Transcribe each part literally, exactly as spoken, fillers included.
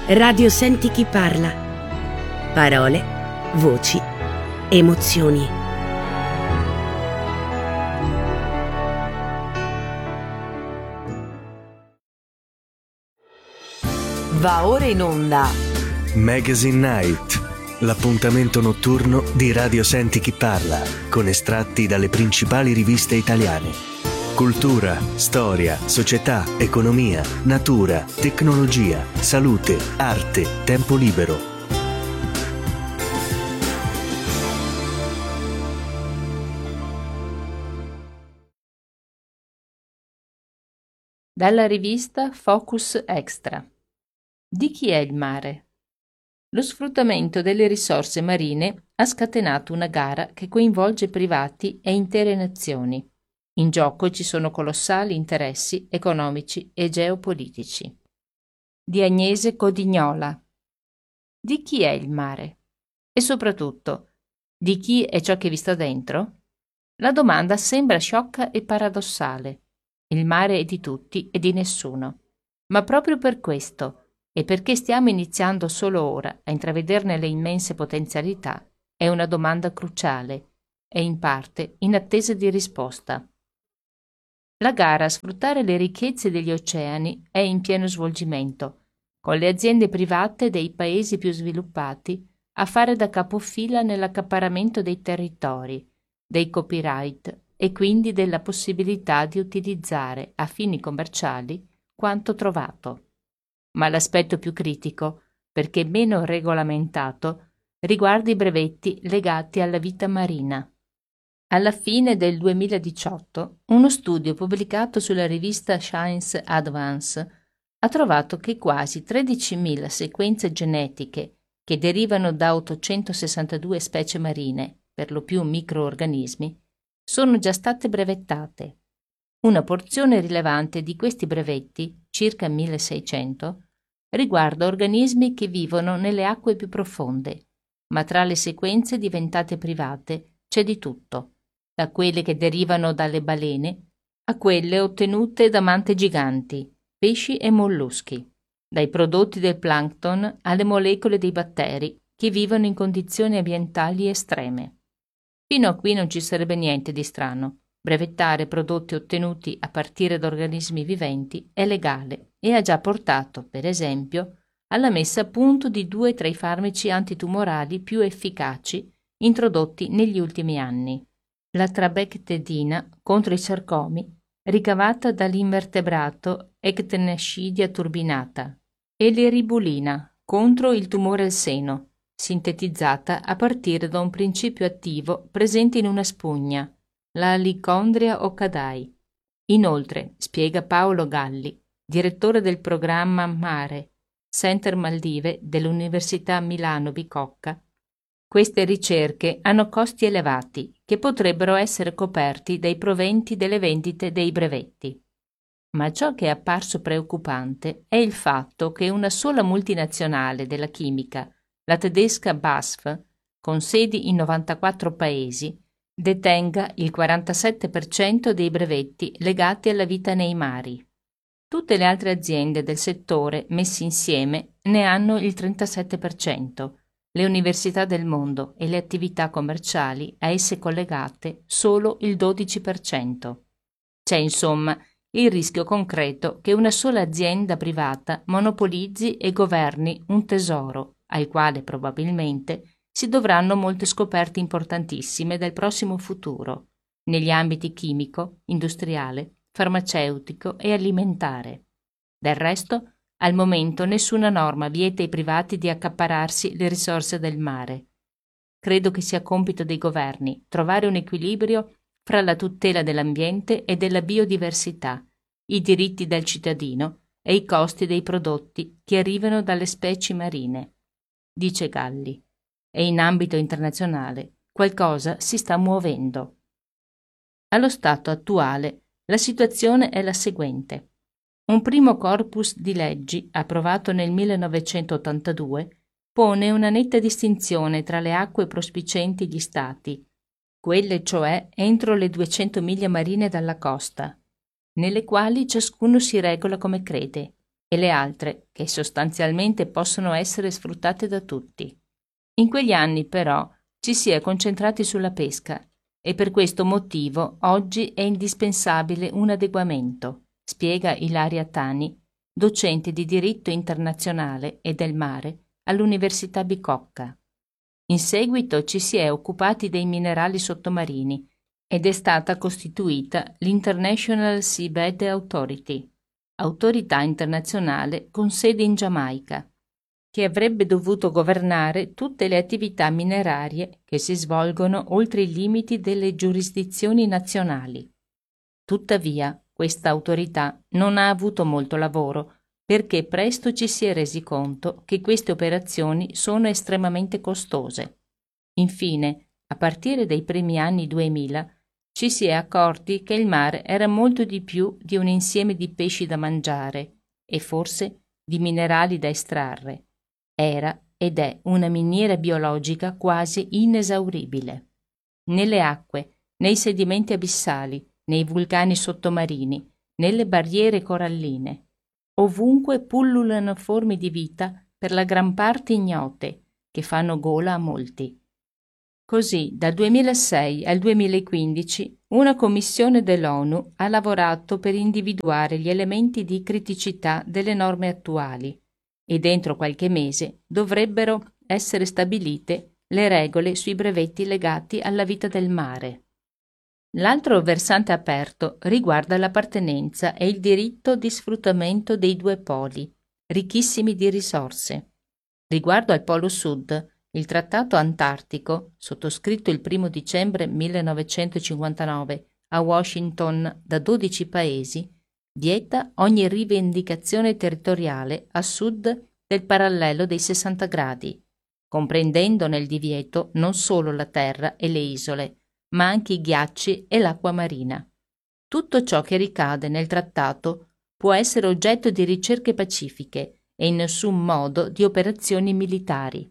Radio Senti Chi Parla. Parole, voci, emozioni. Va ora in onda Magazine Night, l'appuntamento notturno di Radio Senti Chi Parla, con estratti dalle principali riviste italiane. Cultura, storia, società, economia, natura, tecnologia, salute, arte, tempo libero. Dalla rivista Focus Extra. Di chi è il mare? Lo sfruttamento delle risorse marine ha scatenato una gara che coinvolge privati e intere nazioni. In gioco ci sono colossali interessi economici e geopolitici. Di Agnese Codignola. Di chi è il mare? E soprattutto, di chi è ciò che vi sta dentro? La domanda sembra sciocca e paradossale. Il mare è di tutti e di nessuno. Ma proprio per questo, e perché stiamo iniziando solo ora a intravederne le immense potenzialità, è una domanda cruciale e in parte in attesa di risposta. La gara a sfruttare le ricchezze degli oceani è in pieno svolgimento, con le aziende private dei paesi più sviluppati a fare da capofila nell'accaparramento dei territori, dei copyright e quindi della possibilità di utilizzare a fini commerciali quanto trovato. Ma l'aspetto più critico, perché meno regolamentato, riguarda i brevetti legati alla vita marina. Alla fine del duemiladiciotto, uno studio pubblicato sulla rivista Science Advance ha trovato che quasi tredicimila sequenze genetiche che derivano da ottocentosessantadue specie marine, per lo più microorganismi, sono già state brevettate. Una porzione rilevante di questi brevetti, circa milleseicento, riguarda organismi che vivono nelle acque più profonde, ma tra le sequenze diventate private c'è di tutto, da quelle che derivano dalle balene a quelle ottenute da mante giganti, pesci e molluschi, dai prodotti del plancton alle molecole dei batteri che vivono in condizioni ambientali estreme. Fino a qui non ci sarebbe niente di strano. Brevettare prodotti ottenuti a partire da organismi viventi è legale e ha già portato, per esempio, alla messa a punto di due tra i farmaci antitumorali più efficaci introdotti negli ultimi anni. La trabectedina contro i sarcomi, ricavata dall'invertebrato Ectenascidia turbinata, e l'eribulina contro il tumore al seno, sintetizzata a partire da un principio attivo presente in una spugna, la Lichondria occadai. Inoltre, spiega Paolo Galli, direttore del programma Mare, Center Maldive dell'Università Milano Bicocca, queste ricerche hanno costi elevati che potrebbero essere coperti dai proventi delle vendite dei brevetti. Ma ciò che è apparso preoccupante è il fatto che una sola multinazionale della chimica, la tedesca B A S F, con sedi in novantaquattro paesi, detenga il quarantasette per cento dei brevetti legati alla vita nei mari. Tutte le altre aziende del settore messi insieme ne hanno il trentasette per cento, le università del mondo e le attività commerciali a esse collegate solo il dodici per cento. C'è insomma il rischio concreto che una sola azienda privata monopolizzi e governi un tesoro al quale probabilmente si dovranno molte scoperte importantissime del prossimo futuro, negli ambiti chimico, industriale, farmaceutico e alimentare. Del resto, al momento nessuna norma vieta ai privati di accaparrarsi le risorse del mare. Credo che sia compito dei governi trovare un equilibrio fra la tutela dell'ambiente e della biodiversità, i diritti del cittadino e i costi dei prodotti che arrivano dalle specie marine, dice Galli. E in ambito internazionale qualcosa si sta muovendo. Allo stato attuale la situazione è la seguente. Un primo corpus di leggi, approvato nel millenovecentottantadue, pone una netta distinzione tra le acque prospicienti gli stati, quelle cioè entro le duecento miglia marine dalla costa, nelle quali ciascuno si regola come crede, e le altre che sostanzialmente possono essere sfruttate da tutti. In quegli anni però ci si è concentrati sulla pesca e per questo motivo oggi è indispensabile un adeguamento, spiega Ilaria Tani, docente di diritto internazionale e del mare all'Università Bicocca. In seguito ci si è occupati dei minerali sottomarini ed è stata costituita l'International Seabed Authority, autorità internazionale con sede in Giamaica, che avrebbe dovuto governare tutte le attività minerarie che si svolgono oltre i limiti delle giurisdizioni nazionali. Tuttavia, questa autorità non ha avuto molto lavoro perché presto ci si è resi conto che queste operazioni sono estremamente costose. Infine, a partire dai primi anni duemila, ci si è accorti che il mare era molto di più di un insieme di pesci da mangiare e forse di minerali da estrarre. Era ed è una miniera biologica quasi inesauribile. Nelle acque, nei sedimenti abissali, nei vulcani sottomarini, nelle barriere coralline, ovunque pullulano forme di vita per la gran parte ignote, che fanno gola a molti. Così, dal duemilasei al duemilaquindici, una commissione dell'ONU ha lavorato per individuare gli elementi di criticità delle norme attuali e dentro qualche mese dovrebbero essere stabilite le regole sui brevetti legati alla vita del mare. L'altro versante aperto riguarda l'appartenenza e il diritto di sfruttamento dei due poli, ricchissimi di risorse. Riguardo al Polo Sud, il Trattato Antartico, sottoscritto il primo dicembre millenovecentocinquantanove a Washington da dodici paesi, vieta ogni rivendicazione territoriale a sud del parallelo dei sessanta gradi, comprendendo nel divieto non solo la terra e le isole, ma anche i ghiacci e l'acqua marina. Tutto ciò che ricade nel trattato può essere oggetto di ricerche pacifiche e in nessun modo di operazioni militari.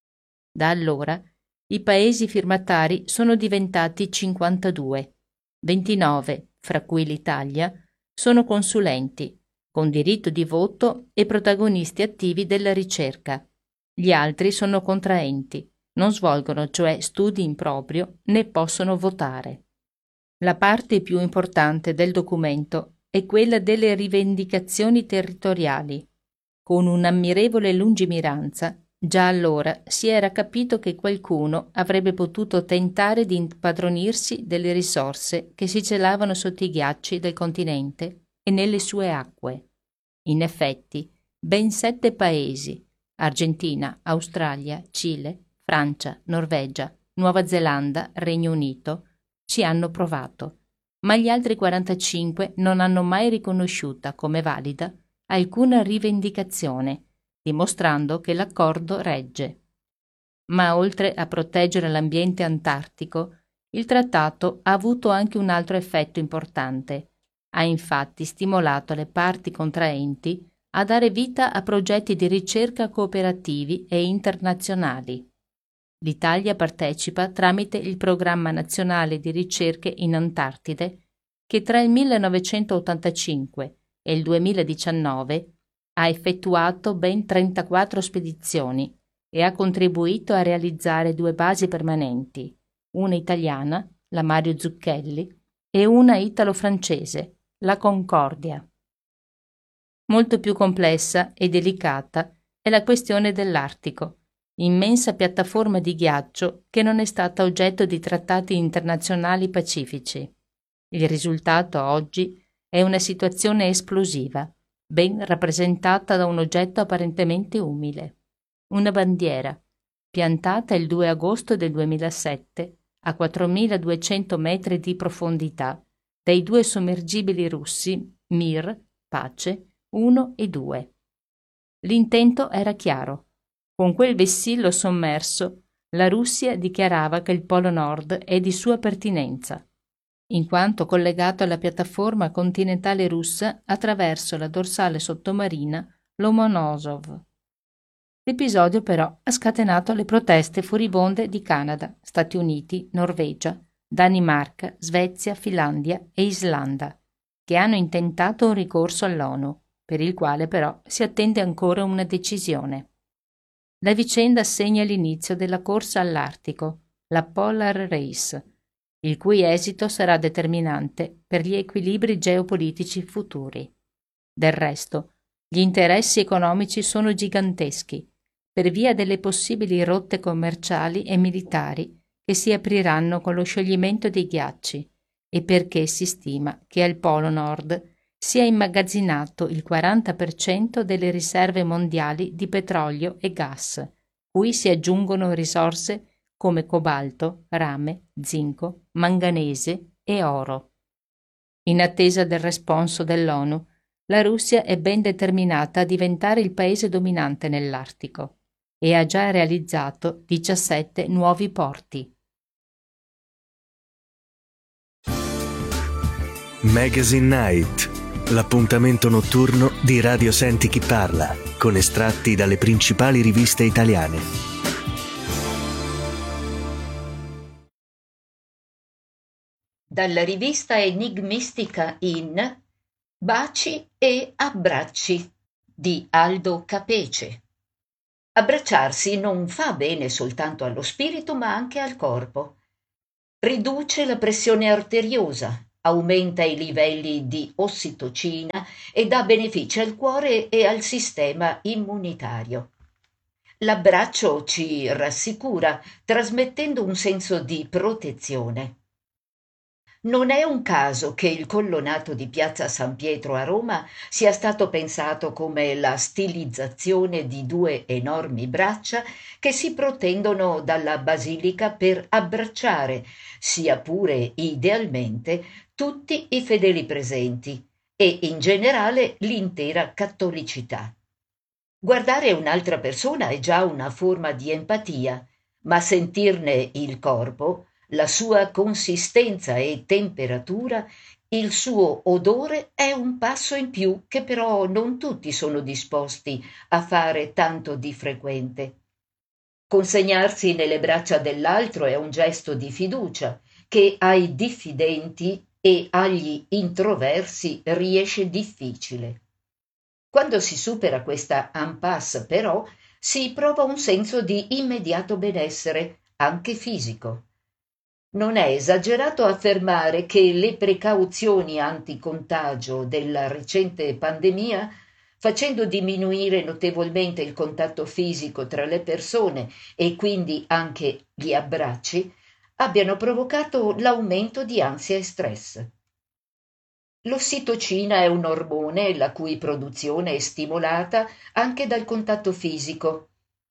Da allora i paesi firmatari sono diventati cinquantadue, ventinove, fra cui l'Italia, sono consulenti, con diritto di voto e protagonisti attivi della ricerca. Gli altri sono contraenti, non svolgono cioè studi in proprio né possono votare. La parte più importante del documento è quella delle rivendicazioni territoriali. Con un'ammirevole lungimiranza, già allora si era capito che qualcuno avrebbe potuto tentare di impadronirsi delle risorse che si celavano sotto i ghiacci del continente e nelle sue acque. In effetti, ben sette paesi, Argentina, Australia, Cile, Francia, Norvegia, Nuova Zelanda, Regno Unito, ci hanno provato, ma gli altri quarantacinque non hanno mai riconosciuta come valida alcuna rivendicazione, dimostrando che l'accordo regge. Ma oltre a proteggere l'ambiente antartico, il trattato ha avuto anche un altro effetto importante. Ha infatti stimolato le parti contraenti a dare vita a progetti di ricerca cooperativi e internazionali. L'Italia partecipa tramite il Programma Nazionale di Ricerche in Antartide, che tra il millenovecentottantacinque e il duemiladiciannove ha effettuato ben trentaquattro spedizioni e ha contribuito a realizzare due basi permanenti, una italiana, la Mario Zucchelli, e una italo-francese, la Concordia. Molto più complessa e delicata è la questione dell'Artico, immensa piattaforma di ghiaccio che non è stata oggetto di trattati internazionali pacifici. Il risultato oggi è una situazione esplosiva, ben rappresentata da un oggetto apparentemente umile. Una bandiera, piantata il due agosto del duemilasette a quattromiladuecento metri di profondità dai due sommergibili russi Mir, Pace, uno e due. L'intento era chiaro. Con quel vessillo sommerso, la Russia dichiarava che il Polo Nord è di sua pertinenza, in quanto collegato alla piattaforma continentale russa attraverso la dorsale sottomarina Lomonosov. L'episodio però ha scatenato le proteste furibonde di Canada, Stati Uniti, Norvegia, Danimarca, Svezia, Finlandia e Islanda, che hanno intentato un ricorso all'ONU, per il quale però si attende ancora una decisione. La vicenda segna l'inizio della corsa all'Artico, la Polar Race, il cui esito sarà determinante per gli equilibri geopolitici futuri. Del resto, gli interessi economici sono giganteschi, per via delle possibili rotte commerciali e militari che si apriranno con lo scioglimento dei ghiacci e perché si stima che al Polo Nord sia immagazzinato il quaranta per cento delle riserve mondiali di petrolio e gas, cui si aggiungono risorse come cobalto, rame, zinco, manganese e oro. In attesa del responso dell'ONU, la Russia è ben determinata a diventare il paese dominante nell'Artico e ha già realizzato diciassette nuovi porti. Magazine Night, l'appuntamento notturno di Radio Senti Chi Parla, con estratti dalle principali riviste italiane. Dalla rivista enigmistica in Baci e abbracci di Aldo Capece. Abbracciarsi non fa bene soltanto allo spirito ma anche al corpo. Riduce la pressione arteriosa, aumenta i livelli di ossitocina e dà benefici al cuore e al sistema immunitario. L'abbraccio ci rassicura, trasmettendo un senso di protezione. Non è un caso che il colonnato di Piazza San Pietro a Roma sia stato pensato come la stilizzazione di due enormi braccia che si protendono dalla basilica per abbracciare, sia pure idealmente, tutti i fedeli presenti e in generale l'intera cattolicità. Guardare un'altra persona è già una forma di empatia, ma sentirne il corpo, la sua consistenza e temperatura, il suo odore è un passo in più che però non tutti sono disposti a fare tanto di frequente. Consegnarsi nelle braccia dell'altro è un gesto di fiducia che ai diffidenti e agli introversi riesce difficile. Quando si supera questa impasse però si prova un senso di immediato benessere, anche fisico. Non è esagerato affermare che le precauzioni anticontagio della recente pandemia, facendo diminuire notevolmente il contatto fisico tra le persone e quindi anche gli abbracci, abbiano provocato l'aumento di ansia e stress. L'ossitocina è un ormone la cui produzione è stimolata anche dal contatto fisico.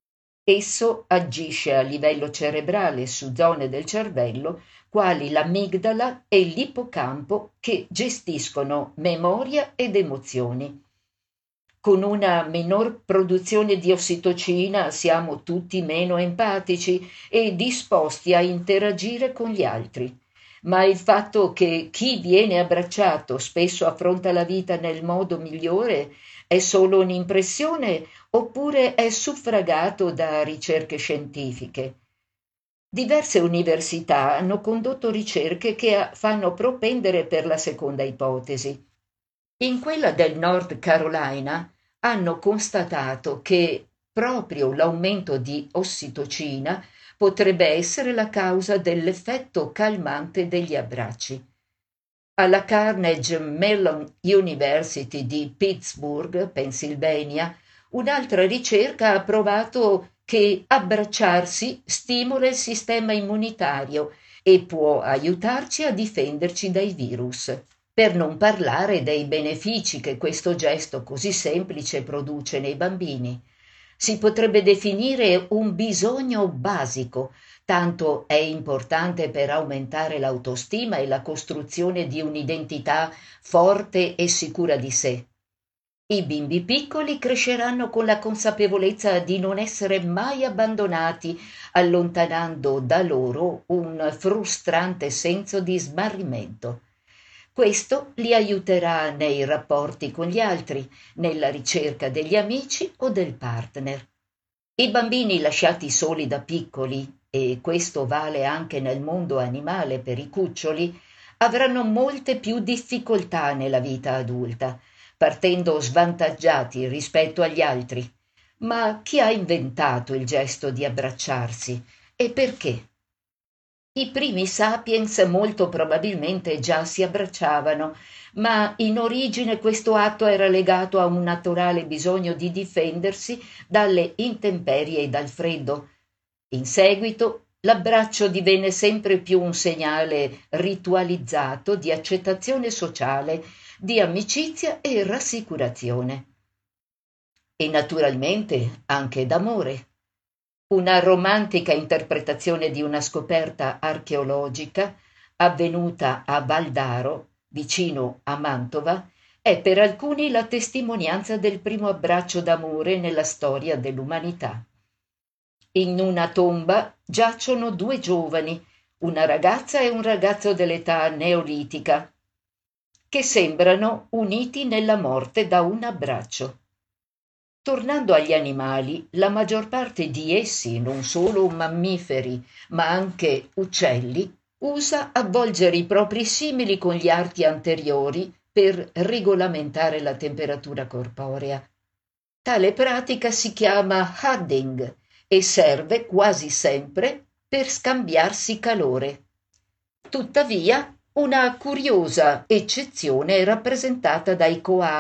Esso agisce a livello cerebrale su zone del cervello quali l'amigdala e l'ippocampo che gestiscono memoria ed emozioni. Con una minor produzione di ossitocina siamo tutti meno empatici e disposti a interagire con gli altri. Ma il fatto che chi viene abbracciato spesso affronta la vita nel modo migliore è solo un'impressione oppure è suffragato da ricerche scientifiche? Diverse università hanno condotto ricerche che fanno propendere per la seconda ipotesi. In quella del North Carolina hanno constatato che proprio l'aumento di ossitocina potrebbe essere la causa dell'effetto calmante degli abbracci. Alla Carnegie Mellon University di Pittsburgh, Pennsylvania, un'altra ricerca ha provato che abbracciarsi stimola il sistema immunitario e può aiutarci a difenderci dai virus. Per non parlare dei benefici che questo gesto così semplice produce nei bambini. Si potrebbe definire un bisogno basico, tanto è importante per aumentare l'autostima e la costruzione di un'identità forte e sicura di sé. I bimbi piccoli cresceranno con la consapevolezza di non essere mai abbandonati, allontanando da loro un frustrante senso di smarrimento. Questo li aiuterà nei rapporti con gli altri, nella ricerca degli amici o del partner. I bambini lasciati soli da piccoli, e questo vale anche nel mondo animale per i cuccioli, avranno molte più difficoltà nella vita adulta, partendo svantaggiati rispetto agli altri. Ma chi ha inventato il gesto di abbracciarsi e perché? I primi sapiens molto probabilmente già si abbracciavano, ma in origine questo atto era legato a un naturale bisogno di difendersi dalle intemperie e dal freddo. In seguito l'abbraccio divenne sempre più un segnale ritualizzato di accettazione sociale, di amicizia e rassicurazione. E naturalmente anche d'amore. Una romantica interpretazione di una scoperta archeologica avvenuta a Valdaro, vicino a Mantova, è per alcuni la testimonianza del primo abbraccio d'amore nella storia dell'umanità. In una tomba giacciono due giovani, una ragazza e un ragazzo dell'età neolitica, che sembrano uniti nella morte da un abbraccio. Tornando agli animali, la maggior parte di essi, non solo mammiferi, ma anche uccelli, usa avvolgere i propri simili con gli arti anteriori per regolamentare la temperatura corporea. Tale pratica si chiama hudding e serve quasi sempre per scambiarsi calore. Tuttavia, una curiosa eccezione è rappresentata dai koala.